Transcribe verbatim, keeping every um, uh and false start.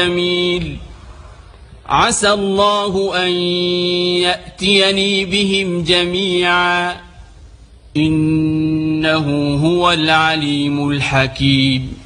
جميل عسى الله أن يأتيني بهم جميعا إنه هو العليم الحكيم.